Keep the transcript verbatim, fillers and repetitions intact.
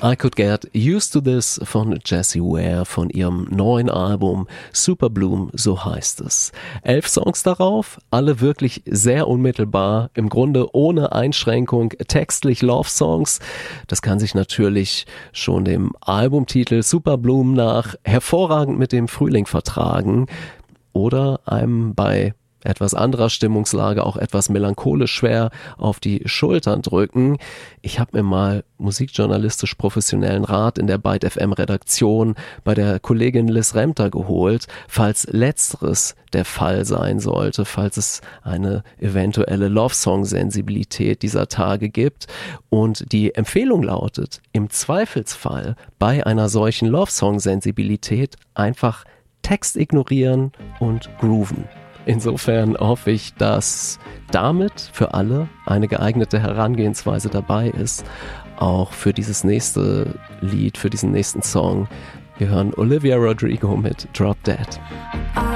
I Could Get Used to This von Jessie Ware von ihrem neuen Album Super Bloom, so heißt es. Elf Songs darauf, alle wirklich sehr unmittelbar, im Grunde ohne Einschränkung, textlich Love-Songs. Das kann sich natürlich schon dem Albumtitel Super Bloom nach hervorragend mit dem Frühling vertragen oder einem bei etwas anderer Stimmungslage auch etwas melancholisch schwer auf die Schultern drücken. Ich habe mir mal musikjournalistisch professionellen Rat in der Byte F M Redaktion bei der Kollegin Liz Remter geholt, falls letzteres der Fall sein sollte, falls es eine eventuelle Love-Song-Sensibilität dieser Tage gibt. Und die Empfehlung lautet, im Zweifelsfall bei einer solchen Love-Song-Sensibilität einfach Text ignorieren und grooven. Insofern hoffe ich, dass damit für alle eine geeignete Herangehensweise dabei ist, auch für dieses nächste Lied, für diesen nächsten Song. Wir hören Olivia Rodrigo mit Drop Dead.